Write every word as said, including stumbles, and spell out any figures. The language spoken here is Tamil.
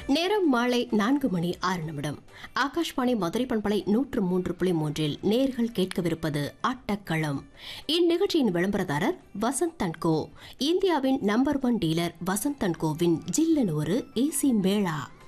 நேரம் மாலை நான்கு மணி ஆறு நிமிடம். ஆகாஷ்வாணி மதுரை பண்பலை நூற்று மூன்று புள்ளி மூன்றில் நேர்கள் கேட்கவிருப்பது ஆட்டக்களம். இந்நிகழ்ச்சியின் விளம்பரதாரர் வசந்த் அண்ட் கோ. இந்தியாவின் number one dealer Vasanth and CoWIN ஜில்லன் ஒரு ஏசி மேளா.